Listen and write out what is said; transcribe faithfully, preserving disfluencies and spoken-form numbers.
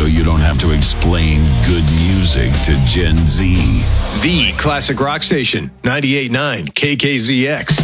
so you don't have to explain good music to Gen Z. The Classic Rock Station, ninety-eight point nine K K Z X.